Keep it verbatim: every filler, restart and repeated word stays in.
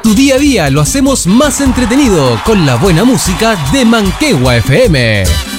Tu día a día lo hacemos más entretenido con la buena música de Manquehue F M.